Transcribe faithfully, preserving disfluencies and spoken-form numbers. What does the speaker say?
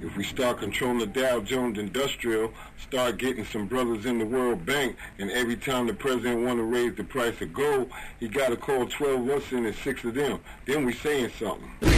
If we start controlling the Dow Jones Industrial, start getting some brothers in the World Bank, and every time the president want to raise the price of gold, he got to call twelve of us in and six of them. Then we saying something.